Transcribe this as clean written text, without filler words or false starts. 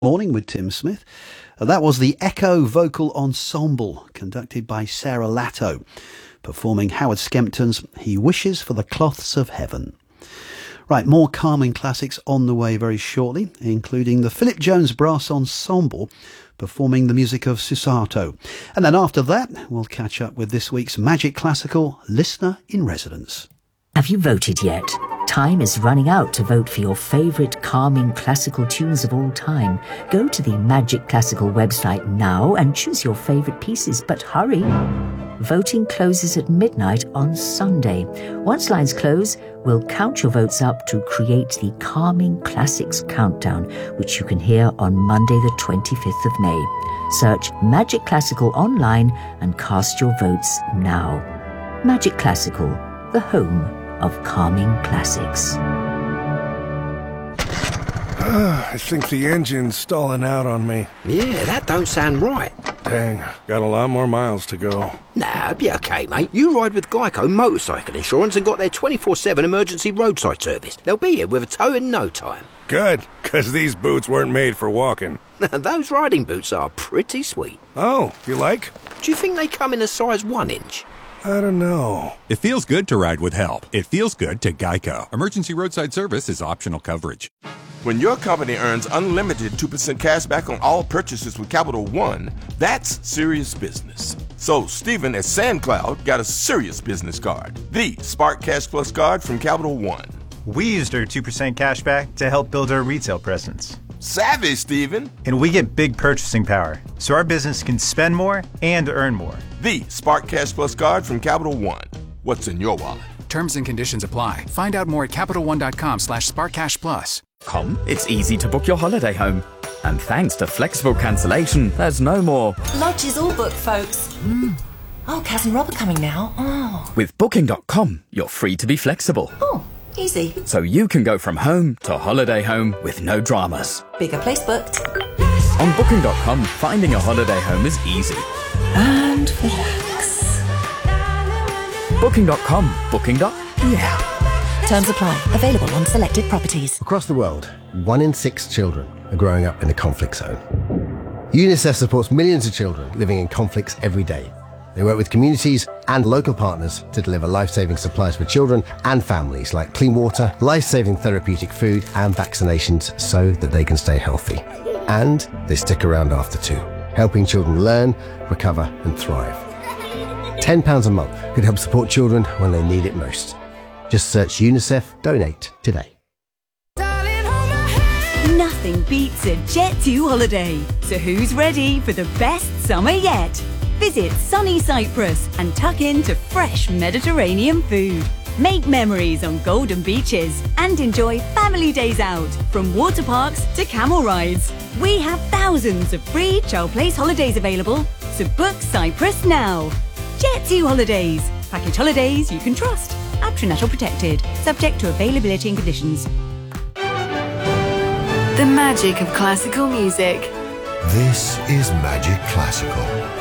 Morning with Tim Smith. That was the Echo Vocal Ensemble, conducted by Sarah Latto, performing Howard Skempton's He Wishes for the Cloths of Heaven. Right, more calming classics on the way very shortly, including the Philip Jones Brass Ensemble performing the music of Susato. And then after that, we'll catch up with this week's Magic Classical Listener in Residence. Have you voted yet? Time is running out to vote for your favourite calming classical tunes of all time. Go to the Magic Classical website now and choose your favourite pieces, but hurry! Voting closes at midnight on Sunday. Once lines close, we'll count your votes up to create the Calming Classics Countdown, which you can hear on Monday the 25th of May. Search Magic Classical online and cast your votes now. Magic Classical, the home of calming classics. I think the engine's stalling out on me. Yeah, that don't sound right. Dang, got a lot more miles to go. Nah, it'll be okay, mate. You ride with Geico Motorcycle Insurance and got their 24/7 emergency roadside service. They'll be here with a tow in no time. Good, 'cause these boots weren't made for walking. Those riding boots are pretty sweet. Oh, you like? Do you think they come in a size 1 inch? I don't know. It feels good to ride with help. It feels good to Geico. Emergency roadside service is optional coverage. When your company earns unlimited 2% cash back on all purchases with Capital One, that's serious business. So Stephen at SandCloud got a serious business card, the Spark Cash Plus card from Capital One. We used our 2% cash back to help build our retail presence. Savvy, Stephen. And we get big purchasing power, so our business can spend more and earn more. The Spark Cash Plus card from Capital One. What's in your wallet? Terms and conditions apply. Find out more at CapitalOne.com/SparkCashPlus. It's easy to book your holiday home. And thanks to flexible cancellation, there's no more. Lodge is all booked, folks. Oh, Kaz and Rob are coming now. Oh. With Booking.com, you're free to be flexible. Oh, easy. So you can go from home to holiday home with no dramas. Bigger place booked. On Booking.com, finding a holiday home is easy. And relax. Booking.com. Booking.yeah. Terms apply. Available on selected properties. Across the world, 1 in 6 children are growing up in a conflict zone. UNICEF supports millions of children living in conflicts every day. They work with communities and local partners to deliver life-saving supplies for children and families like clean water, life-saving therapeutic food and vaccinations so that they can stay healthy. And they stick around after too, helping children learn, recover and thrive. £10 a month could help support children when they need it most. Just search UNICEF Donate today. Nothing beats a Jet2 holiday. So who's ready for the best summer yet? Visit sunny Cyprus and tuck into fresh Mediterranean food. Make memories on golden beaches and enjoy family days out, from water parks to camel rides. We have thousands of free child place holidays available, so book Cyprus now. Jet2 Holidays. Package holidays you can trust. National protected. Subject to availability and conditions. The magic of classical music. This is Magic Classical.